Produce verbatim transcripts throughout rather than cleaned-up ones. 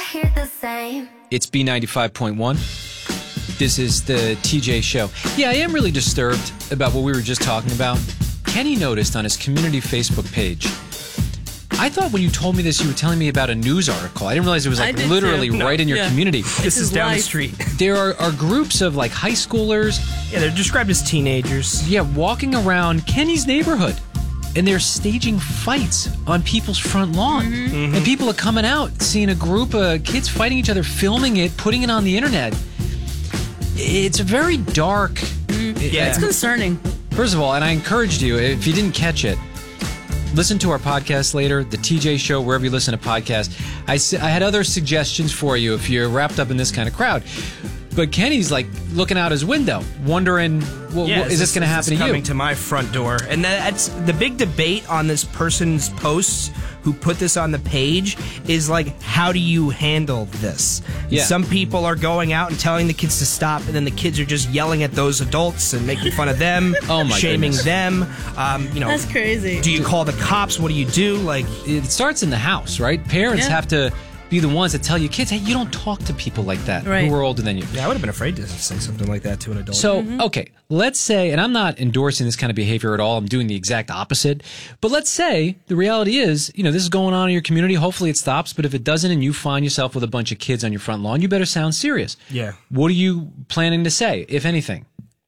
hear the same. It's B ninety-five point one. This is the T J Show. Yeah, I am really disturbed about what we were just talking about. Kenny noticed on his community Facebook page. I thought when you told me this, you were telling me about a news article. I didn't realize it was like literally no, right in your yeah. community. This is down life. the street. There are, are groups of like high schoolers. Yeah, they're described as teenagers. Yeah, walking around Kenny's neighborhood. And they're staging fights on people's front lawn. Mm-hmm. And people are coming out, seeing a group of kids fighting each other, filming it, putting it on the internet. It's very dark. Mm-hmm. Yeah, it's concerning. First of all, and I encouraged you, if you didn't catch it, listen to our podcast later, the T J Show, wherever you listen to podcasts. I, I had other suggestions for you if you're wrapped up in this kind of crowd. But Kenny's like looking out his window, wondering, well, yeah, what, is this, this going to happen to you? Coming to my front door, and that's the big debate on this person's posts who put this on the page is like, how do you handle this? Yeah. Some people are going out and telling the kids to stop, and then the kids are just yelling at those adults and making fun of them, oh my shaming goodness. them. Um, you know, that's crazy. Do you call the cops? What do you do? Like, it starts in the house, right? Parents yeah. have to be the ones that tell you kids, hey, you don't talk to people like that right. who are older than you. Yeah, I would have been afraid to say something like that to an adult. So, mm-hmm. okay, let's say, and I'm not endorsing this kind of behavior at all. I'm doing the exact opposite. But let's say the reality is, you know, this is going on in your community. Hopefully it stops. But if it doesn't and you find yourself with a bunch of kids on your front lawn, you better sound serious. Yeah. What are you planning to say, if anything?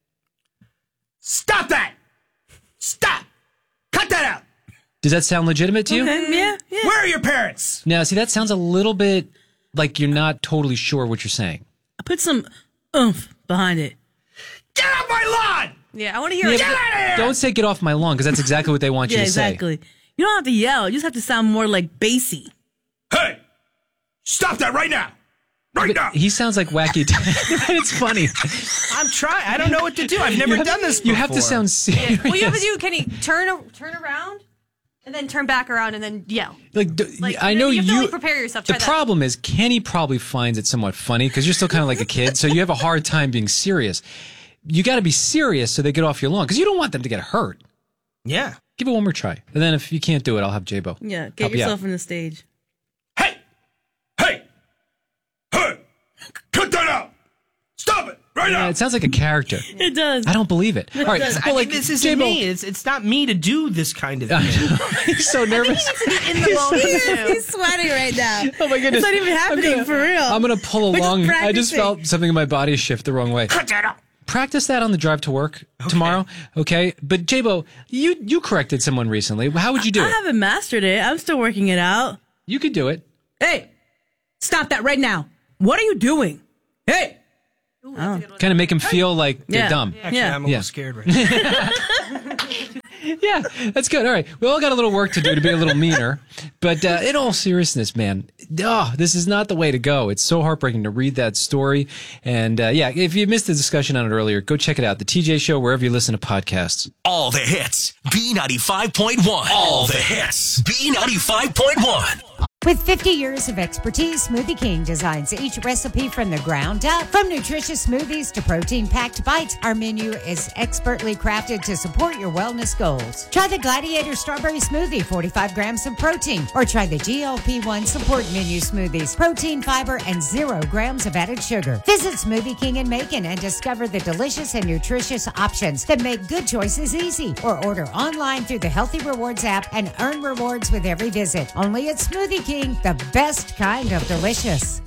Stop that! Stop! Cut that out! Does that sound legitimate to you? Okay, yeah, yeah. Where are your parents? Now, see, that sounds a little bit like you're not totally sure what you're saying. I put some oomph behind it. Get off my lawn! Yeah, I want to hear Yeah, it. Get out of here! Don't say get off my lawn, because that's exactly what they want you yeah, to say. exactly. You don't have to yell. You just have to sound more like bassy. Hey! Stop that right now! Right But now! he sounds like wacky. It's funny. I'm trying. I don't know what to do. I've never have, done this before. You have to sound serious. What you have to do, Kenny, turn turn around and then turn back around and then yell. Like, d- Like, I know you you. have to, like, prepare yourself. The Try that. problem is Kenny probably finds it somewhat funny because you're still kind of like a kid, so you have a hard time being serious. You got to be serious so they get off your lawn because you don't want them to get hurt. Yeah. Give it one more try, and then if you can't do it, I'll have J-Bo. Yeah, get help you yourself out. in the stage. Hey! Hey! Hey! Cut that out! Stop it! Right Yeah, now! it sounds like a character. It does. I don't believe it. All right, I well, mean, this isn't J-Bo- me. It's, it's not me to do this kind of thing. He's so nervous. In the moment, too. He's sweating right now. Oh my goodness! It's not even happening I'm gonna, for real. I'm gonna pull We're just along. I just practicing. felt something in my body shift the wrong way. Cut that out! Practice that on the drive to work tomorrow, okay? But J-Bo, you you corrected someone recently. How would you do I it? haven't mastered it. I'm still working it out. You could do it. Hey, stop that right now. What are you doing? Hey. Ooh, that's a good one. Kind of make them feel like they're Yeah. dumb. Actually, Yeah. I'm a little Yeah. scared right now. Yeah, that's good. All right. We all got a little work to do to be a little meaner. But uh, in all seriousness, man, oh, this is not the way to go. It's so heartbreaking to read that story. And uh, yeah, if you missed the discussion on it earlier, go check it out. The T J Show, wherever you listen to podcasts. All the hits. B ninety-five point one. All the hits. B ninety-five point one. With fifty years of expertise, Smoothie King designs each recipe from the ground up. From nutritious smoothies to protein-packed bites, our menu is expertly crafted to support your wellness goals. Try the Gladiator Strawberry Smoothie, forty-five grams of protein, or try the G L P one Support Menu Smoothies, protein, fiber, and zero grams of added sugar. Visit Smoothie King in Macon and discover the delicious and nutritious options that make good choices easy. Or order online through the Healthy Rewards app and earn rewards with every visit. Only at Smoothie King. The best kind of delicious.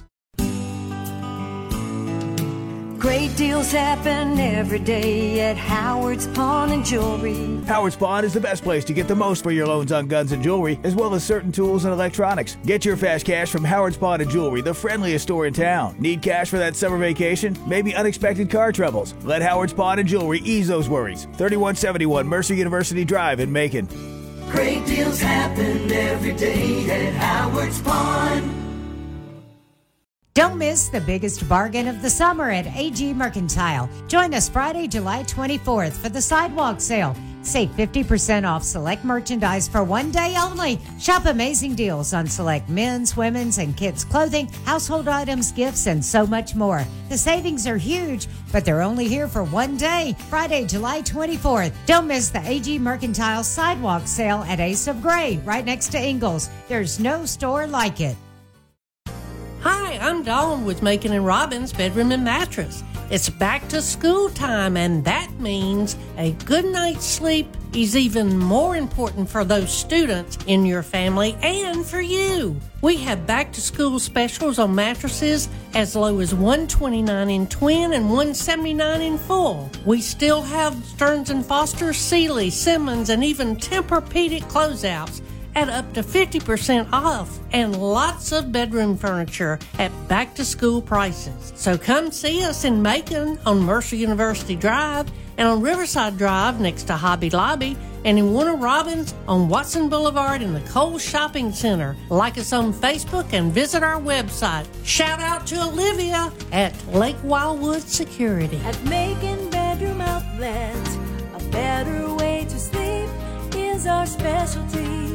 Great deals happen every day at Howard's Pawn and Jewelry. Howard's Pawn is the best place to get the most for your loans on guns and jewelry, as well as certain tools and electronics. Get your fast cash from Howard's Pawn and Jewelry, the friendliest store in town. Need cash for that summer vacation? Maybe unexpected car troubles? Let Howard's Pawn and Jewelry ease those worries. thirty-one seventy-one Mercer University Drive in Macon. Great deals happen every day at Howard's Pawn. Don't miss the biggest bargain of the summer at A G Mercantile. Join us Friday, July twenty-fourth for the sidewalk sale. Save fifty percent off select merchandise for one day only. Shop amazing deals on select men's, women's, and kids' clothing, household items, gifts, and so much more. The savings are huge, but they're only here for one day. Friday, July twenty-fourth. Don't miss the A G Mercantile sidewalk sale at Ace of Gray, right next to Ingles. There's no store like it. Hi, Hi, I'm Dawn with Macon and Robbins Bedroom and Mattress. It's back to school time, and that means a good night's sleep is even more important for those students in your family and for you. We have back to school specials on mattresses as low as one hundred twenty-nine dollars in twin and one hundred seventy-nine dollars in full. We still have Stearns and Foster, Sealy, Simmons, and even Tempur-Pedic closeouts at up to fifty percent off, and lots of bedroom furniture at back-to-school prices. So come see us in Macon on Mercer University Drive, and on Riverside Drive next to Hobby Lobby, and in Warner Robins on Watson Boulevard in the Kohl's Shopping Center. Like us on Facebook and visit our website. Shout out to Olivia at Lake Wildwood Security. At Macon Bedroom Outlet, a better way to sleep is our specialty.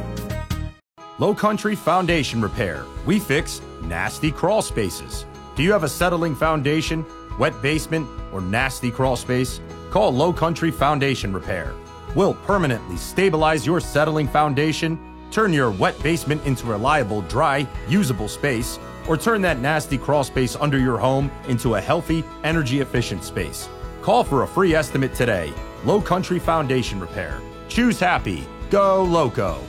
Low Country Foundation Repair. We fix nasty crawl spaces. Do you have a settling foundation, wet basement, or nasty crawl space? Call Low Country Foundation Repair. We'll permanently stabilize your settling foundation, turn your wet basement into a reliable, dry, usable space, or turn that nasty crawl space under your home into a healthy, energy-efficient space. Call for a free estimate today. Low Country Foundation Repair. Choose happy. Go Loco.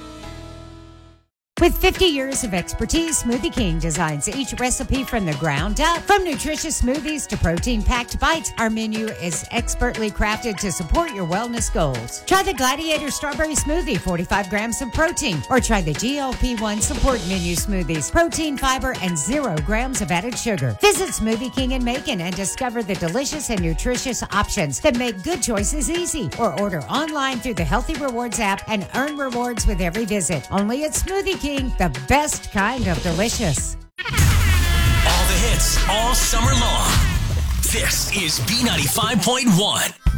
With fifty years of expertise, Smoothie King designs each recipe from the ground up. From nutritious smoothies to protein-packed bites, our menu is expertly crafted to support your wellness goals. Try the Gladiator Strawberry Smoothie, forty-five grams of protein, or try the G L P one Support Menu Smoothies, protein, fiber, and zero grams of added sugar. Visit Smoothie King in Macon and discover the delicious and nutritious options that make good choices easy. Or order online through the Healthy Rewards app and earn rewards with every visit. Only at Smoothie King. The best kind of delicious. All the hits, all summer long. This is B ninety-five point one.